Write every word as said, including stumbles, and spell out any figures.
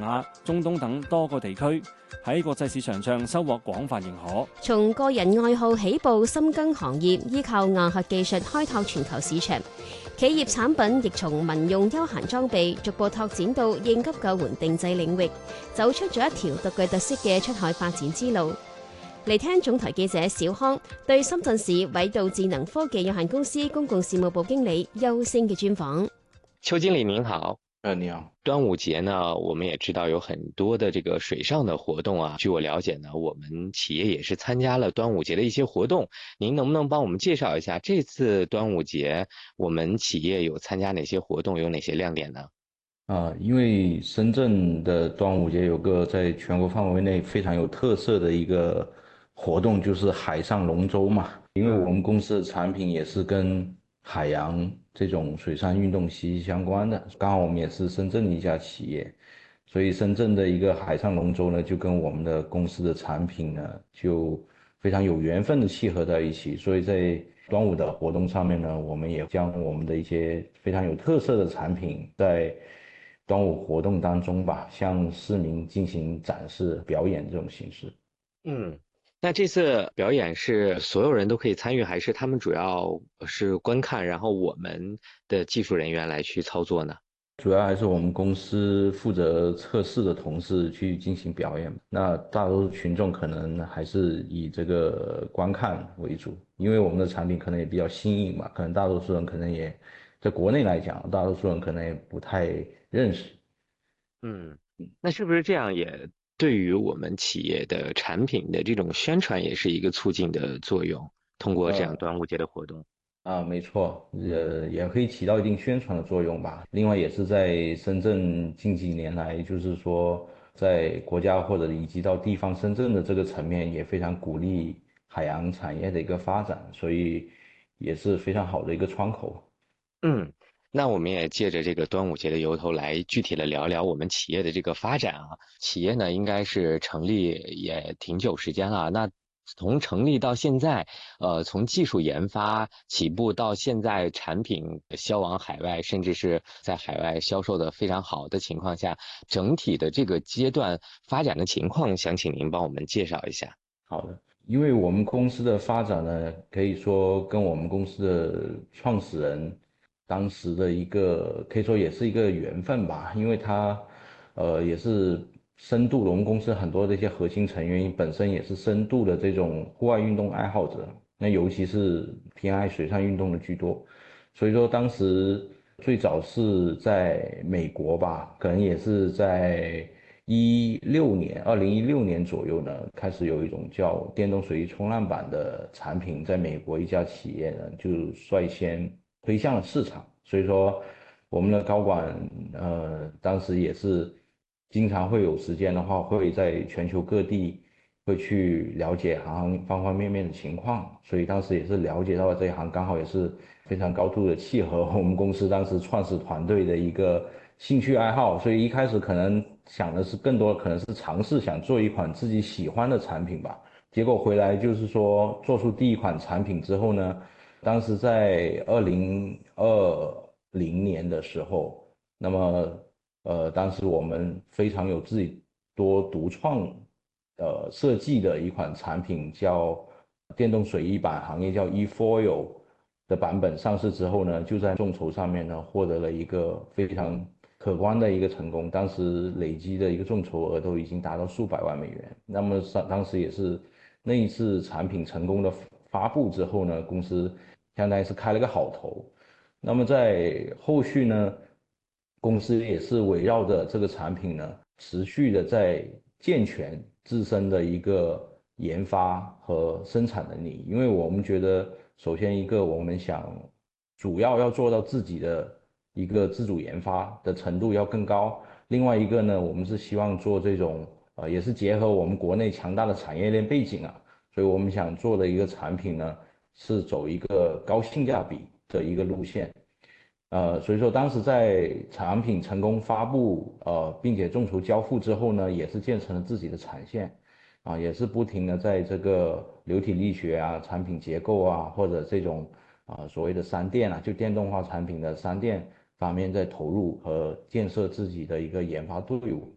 亞、中東等多個地區，喺國際市場上收穫廣泛認可。 從個人愛好起步，深耕行業，依靠硬核技術開拓全球市場。企業產品亦從民用休閒裝備逐步拓展到應急救援定製領域，走出咗一條獨具特色嘅出海發展之路。嚟聽總台記者小康對深圳市緯度智能科技有限公司公共事務部經理邱星嘅專訪。 邱經理您好。 呃，你好。 端午節呢，我們也知道有很多的這個水上的活動啊。據我了解呢，我們企業也是參加了端午節的一些活動。您能不能幫我們介紹一下這次端午節我們企業有參加哪些活動，有哪些亮點呢？ 啊、呃，因為深圳的端午節有個在全國範圍內非常有特色的一個活動，就是海上龍舟嘛。因為我們公司的產品也是跟海洋這種水上運動息息相關的，剛好我們也是深圳的一家企業，所以深圳的一個海上龍舟呢，就跟我們的公司的產品呢，就非常有緣分的契合在一起。所以在端午的活動上面呢，我們也將我們的一些非常有特色的產品在端午活動當中吧，向市民進行展示表演這種形式。 嗯。那這次表演是所有人都可以參與，還是他們主要是觀看，然後我們的技術人員來去操作呢？ 主要還是我們公司負責測試的同事去進行表演。那大多數群眾可能還是以這個觀看為主，因為我們的產品可能也比較新穎嘛，可能大多數人可能也在國內來講，大多數人可能也不太認識。 嗯，那是不是這樣也對於我們企業的產品的這種宣傳也是一個促進的作用，通過這樣端午節的活動。 啊，沒錯，呃，也可以起到一定宣傳的作用吧。另外，也是在深圳近幾年來，就是說在國家或者以及到地方深圳的這個層面，也非常鼓勵海洋產業的一個發展，所以也是非常好的一個窗口。 嗯。那我們也借着這個端午節的由頭來具體的聊聊我們企業的這個發展啊。企業呢應該是成立也挺久時間了，那從成立到現在，呃，從技術研發起步到現在產品銷往海外，甚至是在海外銷售的非常好的情況下，整體的這個階段發展的情況，想請您幫我們介紹一下。 好的，因為我們公司的發展呢，可以說跟我們公司的創始人當時的一個可以說也是一個緣分吧，因為他，呃，也是深度的，我們公司很多的一些核心成員本身也是深度的這種戶外運動愛好者，那尤其是偏愛水上運動的居多，所以說當時最早是在美國吧，可能也是在一六年，二零一六年左右呢，開始有一種叫電動水翼衝浪板的產品，在美國一家企業呢就率先推向了市場，所以說我們的高管呃當時也是經常會有時間的話，會在全球各地會去了解行方方面面的情況，所以當時也是了解到了這一行，剛好也是非常高度的契合我們公司當時創始團隊的一個興趣愛好，所以一開始可能想的是更多可能是嘗試想做一款自己喜歡的產品吧，結果回來就是說做出第一款產品之後呢，當時在二零二零年的時候，那麼呃，當時我們非常有自己多獨創呃設計的一款產品叫電動水翼板，行業叫 eFoil 的版本上市之後呢，就在眾籌上面呢獲得了一個非常可觀的一個成功，當時累積的一個眾籌額都已經達到數百萬美元。那麼當時也是那一次產品成功的發布之後呢，公司相當於是開了個好頭。那麼在後續呢，公司也是圍繞着這個產品呢，持續的在健全自身的一個研發和生產能力。因為我們覺得，首先一個我們想主要要做到自己的一個自主研發的程度要更高。另外一個呢，我們是希望做這種呃，也是結合我們國內強大的產業鏈背景啊，所以我們想做的一個產品呢，是走一個高性價比的一個路線。呃，所以說當時在產品成功發布，呃，並且眾籌交付之後呢，也是建成了自己的產線，啊，也是不停的在這個流體力學啊、產品結構啊，或者這種啊所謂的三電啊，就電動化產品的三電方面在投入和建設自己的一個研發隊伍。